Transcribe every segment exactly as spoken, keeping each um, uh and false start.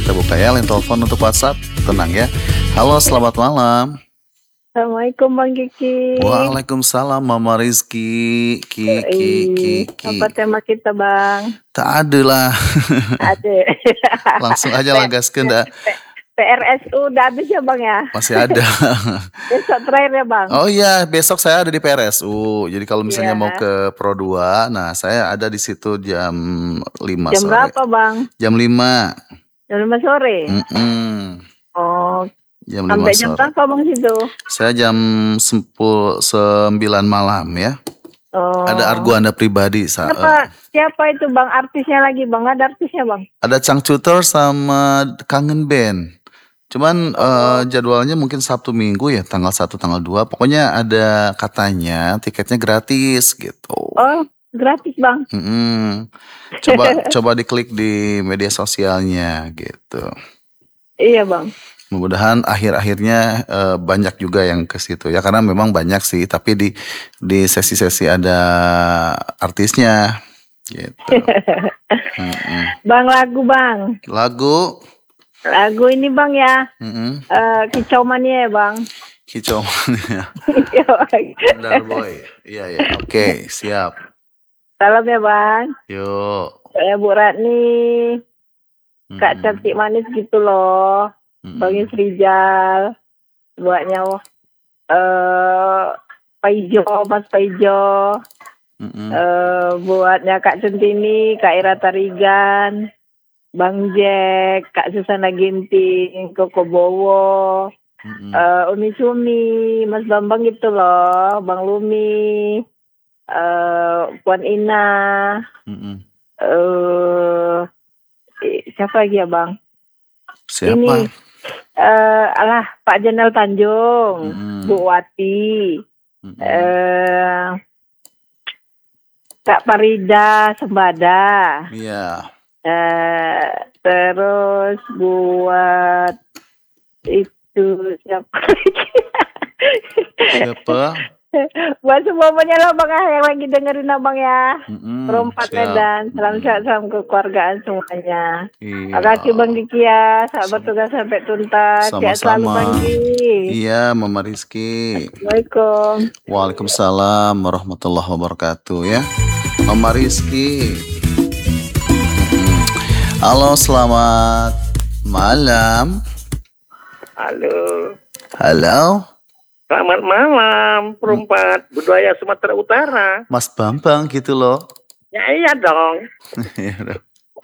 kita buka ya line telepon untuk WhatsApp. Tenang ya. Halo, selamat malam. Assalamualaikum Bang Kiki. Waalaikumsalam Mama Rizky. Ki ki ki ki. Apa tema kita Bang? Tak ada lah. Ada. Langsung aja lah gaskeun dah. P R S U udah habis ya Bang ya? Masih ada. Besok terakhir ya Bang? Oh iya, besok saya ada di P R S U. Jadi kalau misalnya Iya. mau ke Pro dua, nah saya ada di situ jam lima Jam sore. berapa Bang? Jam lima. Jam lima sore? Mm-mm. Oh, Jam lima sampai jam sore. berapa Bang situ? Saya jam sepuluh, sembilan malam ya. Oh. Ada argo Anda pribadi. Sa- Siapa, siapa itu Bang artisnya lagi Bang? Ada artisnya Bang? Ada Changcuter sama Kangen Band. Cuman eh, jadwalnya mungkin Sabtu Minggu ya, tanggal satu, tanggal dua. Pokoknya ada katanya tiketnya gratis gitu. Oh, gratis Bang? Mm-mm. Coba coba diklik di media sosialnya gitu. Iya Bang. Mudah-mudahan akhir-akhirnya eh, banyak juga yang ke situ ya, karena memang banyak sih, tapi di di sesi-sesi ada artisnya gitu. Mm-mm. Bang lagu Bang. Lagu Lagu ini Bang ya. mm-mm. Eh, Kicau Mania ya Bang. Kicau Mania. Iya Bang. Benar boy. Iya ya. Oke, siap. Salam ya Bang. Yuk. Saya Bu Ratni. Kak Mm-mm. cantik manis gitu loh. Mm-mm. Bang Rizal. Buatnya eh Paijo, Mas Paijo. Mm-mm. Eh buatnya Kak Centini, Kak Ira Tarigan, Bang Jack, Kak Susana Ginting, Koko Bowo, Mm-mm. eh Umi Sumi, Mas Bambang gitu loh, Bang Lumi, eh Puan Ina, Mm-mm. eh siapa lagi ya Bang? Siapa? Ini eh alah Pak Jenderal Tanjung, Mm-mm. Bu Wati, Mm-mm. eh Kak Farida Sembada, Iya. eh terus buat itu siapa lagi? Siapa? Buat semua penyelam Bang ah, yang lagi dengerin Abang ya. Mm-mm. Perempat Siap. Medan, salam Mm-mm. sehat, salam kekeluargaan semuanya. Iya. Makasih Bang Kiki ya, sahabat tugas sampai tuntas. Sehat selalu Sama-sama. Bang Kiki. Iya, Mama Rizky. Assalamualaikum. Waalaikumsalam warahmatullahi wabarakatuh ya. Mama Rizky. Mm-mm. Halo, selamat malam. Halo, Halo, selamat malam, perempat budaya Sumatera Utara. Mas Bambang gitu loh. Ya iya dong. Iya dong.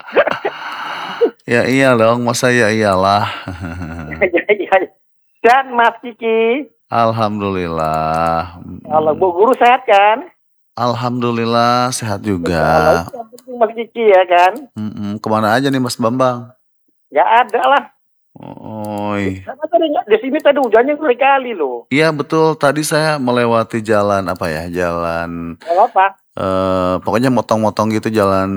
Ya iya dong, masa ya iyalah. Ya, ya, ya. Dan Mas Kiki, Alhamdulillah. kalau Bu Guru sehat kan? Alhamdulillah sehat Kalau juga. yang penting Mas Kiki ya kan? Mm-mm. Kemana aja nih Mas Bambang? Ya ada lah. Oi. Karena tadi di sini tadi hujannya berkali loh. Iya betul, tadi saya melewati jalan apa ya, jalan Kalau apa? eh pokoknya motong-motong gitu, jalan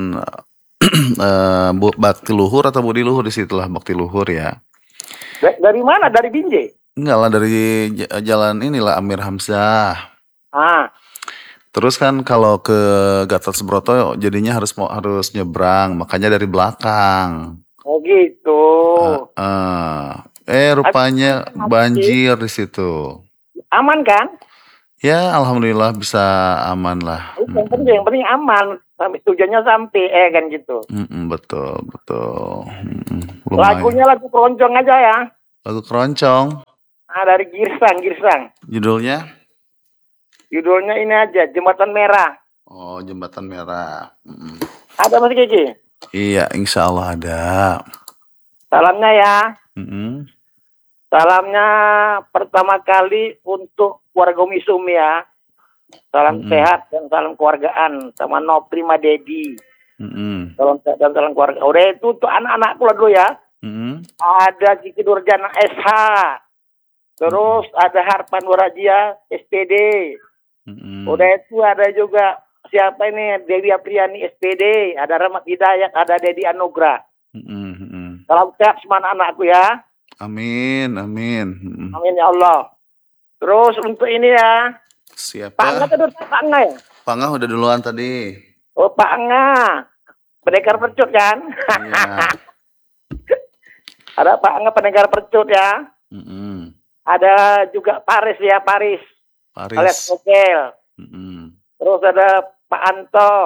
eh Bu- Bakti Luhur atau Budi Luhur, di situlah Bakti Luhur ya. Da- Dari mana? Dari Binjai? Enggak lah, dari j- jalan inilah Amir Hamzah. Ah, Terus kan kalau ke Gatot Subroto jadinya harus mau harus nyebrang, makanya dari belakang. oh gitu. Eh, eh rupanya banjir di situ. Aman kan? Ya alhamdulillah bisa aman lah. Yang penting, yang penting aman. Sampai tujuannya sampai, eh kan gitu. Mm-mm, betul betul. Mm-mm, lumayan. Lagunya lagu keroncong aja ya. Lagu keroncong. Ah, dari Girsang, Girsang. Judulnya? Judulnya ini aja, Jembatan Merah. Oh, Jembatan Merah. Mm-mm. Ada Mas Kiki? Iya, insya Allah ada. Salamnya ya. Mm-mm. Salamnya pertama kali untuk keluarga Umi Sumi ya. Salam Mm-mm. sehat dan salam keluargaan sama No Prima Dedi. Mm-mm. Salam sehat dan salam keluarga. Udah itu untuk anak-anakku lah dulu ya. Mm-mm. Ada Kiki Durjana S H. Terus ada Harpan Warajia S P D. Mm-mm. Udah itu ada juga siapa ini, Dewi Apriani S P D. Ada Rahmat Hidayat, ada Dedi Anugrah. Mm-mm. Mm-mm. Salam sehat semua anak-anakku ya. Amin, amin. Mm-mm. Amin ya Allah. Terus untuk ini ya. Siapa? Pak Angga tadi, Pak Angga ya? Pak Angga udah duluan tadi. Oh Pak Angga. Pendekar percut kan? Iya. Ada Pak Angga Pendengar Percut ya. Mm-mm. Ada juga Paris ya, Paris. Alias Paris. Mogel. Mm-mm. Terus ada Pak Anto.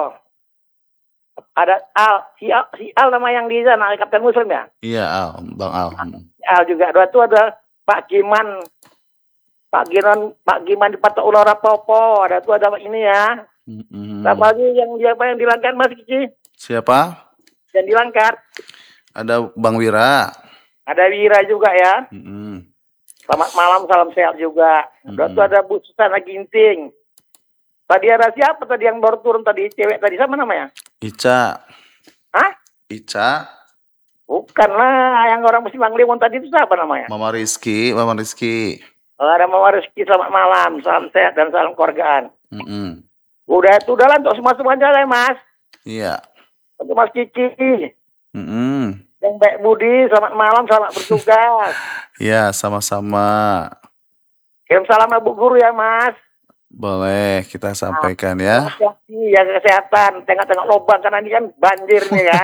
Ada Al, si Al, si Al nama yang di sana, Kapten Muslim ya. Iya, Al, Bang Al. Mm. Si Al juga. Dua itu ada Pak Giman. Pak Giman, Pak Giman di Patok Ulora Popo. Ada tuh ada ini ya. Mm-mm. Sama lagi yang dia apa yang dilangkat Mas Kiki? Siapa? Yang dilangkat. Ada Bang Wira. Ada Wira juga ya. Mm-mm. Selamat malam, salam sehat juga. Dua Mm-mm. tuh ada Bu Susana Ginting. Tadi ada siapa tadi yang baru turun tadi? Cewek tadi sama namanya? Ica. Hah? Ica. Bukan lah, yang orang Muslim Limon tadi itu siapa namanya? Mama Rizky, Mama Rizky. Oh, ada Mama Rizky, selamat malam, salam sehat dan salam keluargaan. Mm-mm. Udah itu udah lah untuk semua semuanya lah Mas. Iya. Untuk Mas Kiki, Mm-mm. yang baik Budi, selamat malam, selamat bertugas. Iya, sama-sama. Kirim salam Bu Guru ya Mas. Boleh kita sampaikan ya. Hati-hati, jaga kesehatan, tengok-tengok lubang karena ini kan banjir nih kan.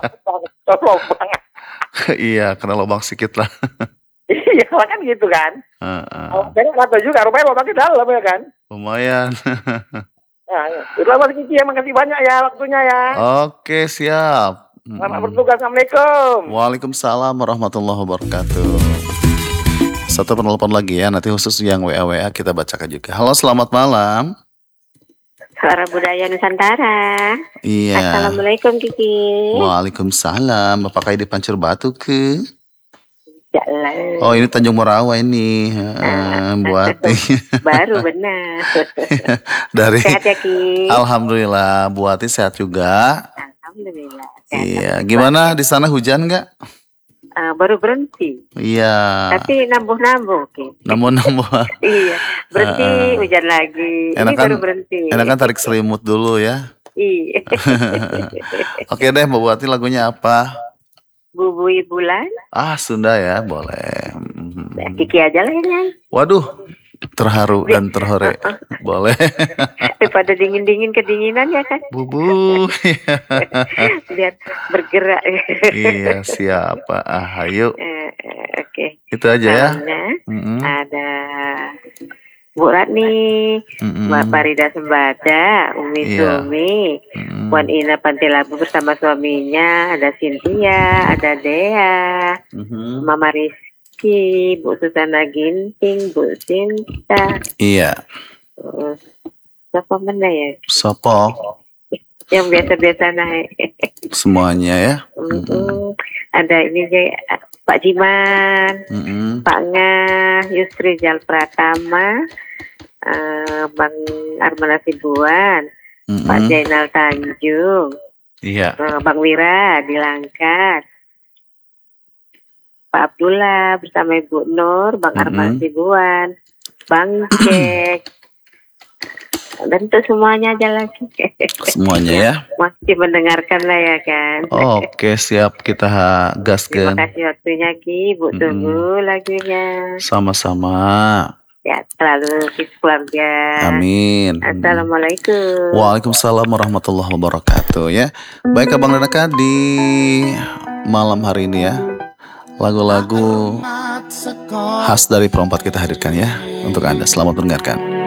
Lubang. Iya, kena lubang sedikit lah. Iya kan gitu kan. Heeh. Oh, bener kata juga, rupanya lubangnya dalam ya kan. Lumayan. Nah, ya. Udah Mas Kiki ya, makasih banyak ya waktunya ya. Oke, siap. Selamat Mm-mm. bertugas, Assalamualaikum. Waalaikumsalam warahmatullahi wabarakatuh. Satu penelpon lagi ya, nanti khusus yang W A W A kita bacakan juga. Halo, selamat malam. Suara Budaya Nusantara. Iya. Assalamualaikum Kiki. Waalaikumsalam. Apakah di Pancur Batu ke? Jalan. Oh, ini Tanjung Morawa ini. Heeh, buat Baru benar. dari Sehat ya Ki. Alhamdulillah, buati sehat juga. Alhamdulillah. Sehat. Iya, gimana di sana hujan nggak? Uh, baru berhenti. Iya. Tapi nambuh-nambuh Ki. Namun-namun Iya. Berhenti Ah. hujan lagi. Ini Enakan- baru berhenti. enakan tarik selimut dulu ya. Iya. Oke deh, Mbak Buati lagunya apa? Bubui bulan. Ah, Sunda ya, boleh. Mhm. Kiki aja lah yang. Waduh, terharu dan terhore. Boleh. Daripada dingin-dingin kedinginan ya kan. Bubu. Biar bergerak. Iya, siapa? Ah, ayo. Eh, eh, Oke. Itu aja ya. Salamnya Mm-mm. ada Bu Ratni, Mm-mm. Mbak Farida Sembada, Umi Iya. Sumi, Mm-mm. Puan Ina Pantilabu bersama suaminya, ada Cynthia, ada Dea, Mhm. Mama Rizky, Bu Susana Ginting, Bu Sinta, Iya. uh, siapa mana ya? Sopo Yang biasa-biasa naik. semuanya ya. Mm-mm. Ada ini aja, Pak Jiman, Mm-mm. Pak Ngah, Yusri Jal Pratama, eh, Bang Arman Sibuan, Pak Mm-mm. Jainal Tanjung, Iya. eh, Bang Wira di Langkat, Pak Abdullah bersama Ibu Nur, Bang Arman Mm-mm. Sibuan, Bang Cek, dan itu semuanya aja lagi. Semuanya ya. Masih mendengarkan lah ya kan. Oke, siap kita Terima gaskan. kasih waktunya Ki, Bu. Mm-mm. Tunggu lagunya. Sama-sama. Ya, selalu di keluarga. Amin. Assalamualaikum. Waalaikumsalam warahmatullahi wabarakatuh ya. Baik Abang dan Eka, di malam hari ini ya, lagu-lagu khas dari perempat kita hadirkan ya untuk Anda. Selamat mendengarkan.